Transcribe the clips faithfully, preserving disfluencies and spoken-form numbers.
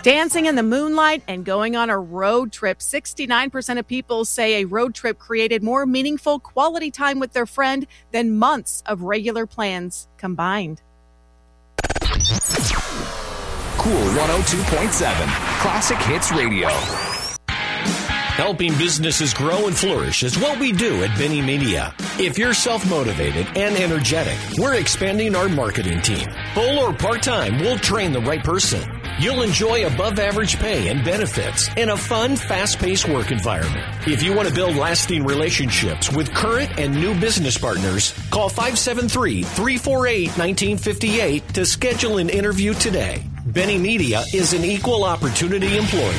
Dancing in the moonlight and going on a road trip. sixty-nine percent of people say a road trip created more meaningful quality time with their friend than months of regular plans combined. Cool one oh two point seven, Classic Hits Radio. Helping businesses grow and flourish is what we do at Benny Media. If you're self-motivated and energetic, we're expanding our marketing team. Full or part-time, we'll train the right person. You'll enjoy above-average pay and benefits in a fun, fast-paced work environment. If you want to build lasting relationships with current and new business partners, call five seven three, three four eight, one nine five eight to schedule an interview today. Benny Media is an equal opportunity employer.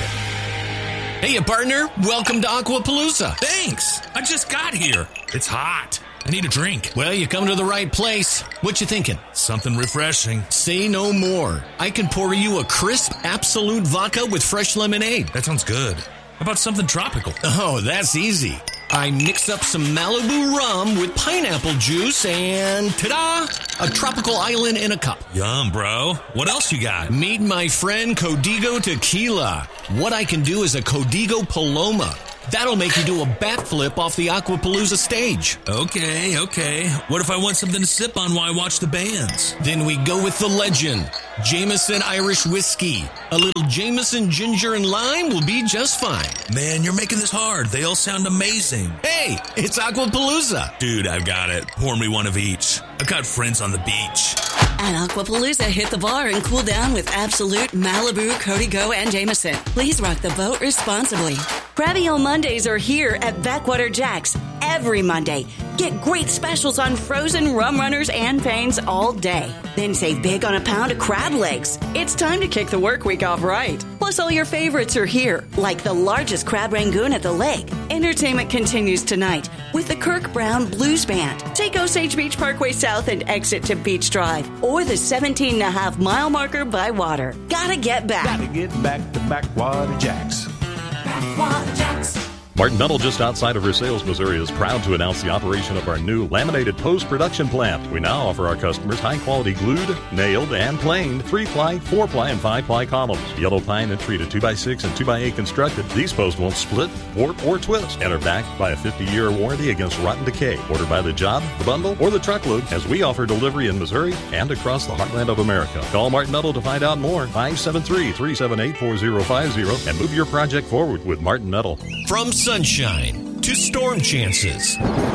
Hey, partner. Welcome to Aquapalooza. Thanks. I just got here. It's hot. I need a drink. Well, you come to the right place. What you thinking? Something refreshing. Say no more. I can pour you a crisp, absolute vodka with fresh lemonade. That sounds good. How about something tropical? Oh, that's easy. I mix up some Malibu rum with pineapple juice and, ta-da, a tropical island in a cup. Yum, bro. What else you got? Meet my friend Codigo Tequila. What I can do is a Codigo Paloma. That'll make you do a backflip off the Aquapalooza stage. Okay, okay. What if I want something to sip on while I watch the bands? Then we go with the legend, Jameson Irish Whiskey. A little Jameson ginger and lime will be just fine. Man, you're making this hard. They all sound amazing. Hey, it's Aquapalooza. Dude, I've got it. Pour me one of each. I've got friends on the beach. At Aquapalooza, hit the bar and cool down with Absolute, Malibu, Codigo, and Jameson. Please rock the boat responsibly. Crabby Old Mondays are here at Backwater Jack's every Monday. Get great specials on frozen rum runners and pains all day. Then save big on a pound of crab legs. It's time to kick the work week off right. Plus, all your favorites are here, like the largest crab rangoon at the lake. Entertainment continues tonight with the Kirk Brown Blues Band. Take Osage Beach Parkway South and exit to Beach Drive, or the seventeen and a half mile marker by water. Gotta get back. Gotta get back to Backwater Jack's. Backwater Jack's. Martin Metal, just outside of Versailles, Missouri, is proud to announce the operation of our new laminated post-production plant. We now offer our customers high-quality glued, nailed, and planed three-ply, four-ply, and five-ply columns. Yellow pine and treated two by six and two by eight constructed. These posts won't split, warp, or twist and are backed by a fifty-year warranty against rotten decay. Order by the job, the bundle, or the truckload, as we offer delivery in Missouri and across the heartland of America. Call Martin Metal to find out more. five seven three, three seven eight, four zero five zero and move your project forward with Martin Metal. From sunshine to storm chances,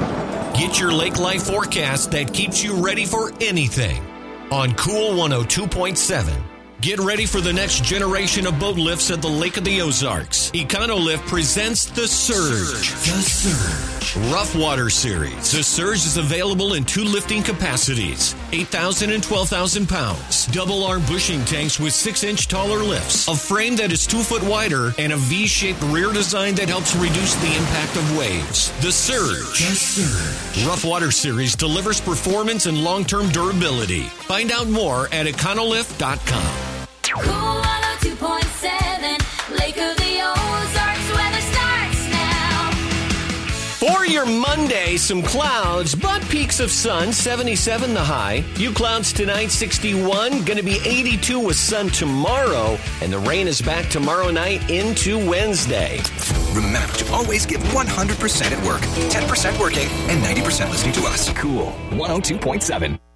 get your lake life forecast that keeps you ready for anything on Cool one oh two point seven. Get ready for the next generation of boat lifts at the Lake of the Ozarks. EconoLift presents The Surge. The Surge. Rough Water Series. The Surge is available in two lifting capacities, eight thousand and twelve thousand pounds. Double arm bushing tanks with six inch taller lifts, a frame that is two foot wider, and a V-shaped rear design that helps reduce the impact of waves. The Surge. The Surge. Rough Water Series delivers performance and long-term durability. Find out more at econolift dot com. Cool one oh two point seven, Lake of the Ozarks, weather starts now. For your Monday, some clouds, but peaks of sun, seventy-seven the high. Few clouds tonight, sixty-one. Going to be eighty-two with sun tomorrow. And the rain is back tomorrow night into Wednesday. Remember to always give one hundred percent at work, ten percent working, and ninety percent listening to us. Cool one oh two point seven.